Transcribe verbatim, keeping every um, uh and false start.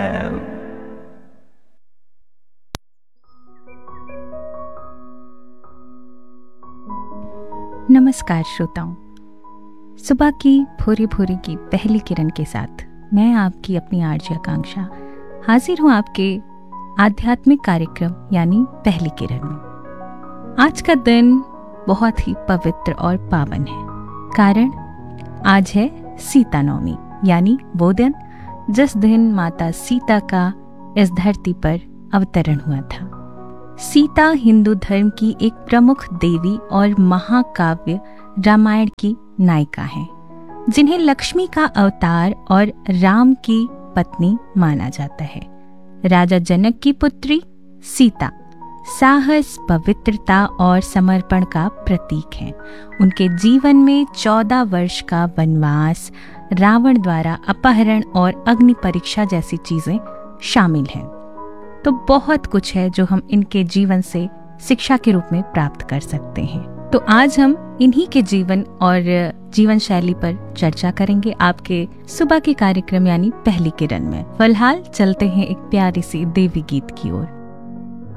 M. नमस्कार श्रोताओं, सुबह की भोरी भोरी की पहली किरण के साथ मैं आपकी अपनी आरजे आकांक्षा हाजिर हूँ आपके आध्यात्मिक कार्यक्रम यानी पहली किरण में। आज का दिन बहुत ही पवित्र और पावन है, कारण आज है सीता नवमी, यानी वो दिन जिस दिन माता सीता का इस धरती पर अवतरण हुआ था। सीता हिंदू धर्म की एक प्रमुख देवी और महाकाव्य रामायण की नायिका हैं, जिन्हें लक्ष्मी का अवतार और राम की पत्नी माना जाता है। राजा जनक की पुत्री सीता साहस, पवित्रता और समर्पण का प्रतीक है। उनके जीवन में चौदह वर्ष का वनवास, रावण द्वारा अपहरण और अग्नि परीक्षा जैसी चीजें शामिल हैं। तो बहुत कुछ है जो हम इनके जीवन से शिक्षा के रूप में प्राप्त कर सकते हैं। तो आज हम इन्हीं के जीवन और जीवन शैली पर चर्चा करेंगे आपके सुबह के कार्यक्रम यानी पहली किरण में। फिलहाल चलते हैं एक प्यारी सी देवी गीत की ओर।